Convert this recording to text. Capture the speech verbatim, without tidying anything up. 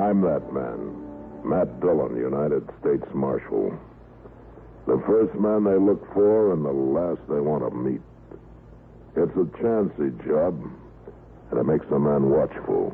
I'm that man. Matt Dillon, United States Marshal. The first man they look for and the last they want to meet. It's a chancy job, and it makes a man watchful.